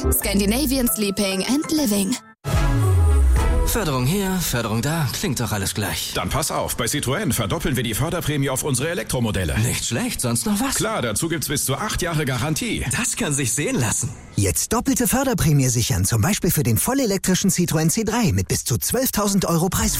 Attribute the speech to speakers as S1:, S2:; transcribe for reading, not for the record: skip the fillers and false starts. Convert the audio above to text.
S1: Scandinavian Sleeping and Living.
S2: Förderung hier, Förderung da, klingt doch alles gleich.
S3: Dann pass auf, bei Citroën verdoppeln wir die Förderprämie auf unsere Elektromodelle.
S2: Nicht schlecht, sonst noch was?
S3: Klar, dazu gibt's bis zu 8 Jahre Garantie.
S2: Das kann sich sehen lassen.
S4: Jetzt doppelte Förderprämie sichern, zum Beispiel für den vollelektrischen Citroën C3 mit bis zu 12.000 € Preisvorteil.